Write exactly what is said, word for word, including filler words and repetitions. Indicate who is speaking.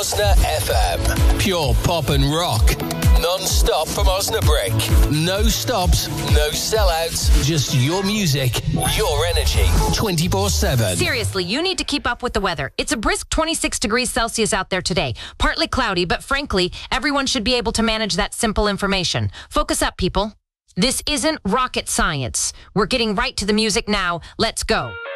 Speaker 1: Osna F M. Pure pop and rock. Non-stop from Osnabrück. No stops, no sellouts. Just your music, your energy. twenty-four seven.
Speaker 2: Seriously, you need to keep up with the weather. It's a brisk twenty-six degrees Celsius out there today. Partly cloudy, but frankly, everyone should be able to manage that simple information. Focus up, people. This isn't rocket science. We're getting right to the music now. Let's go.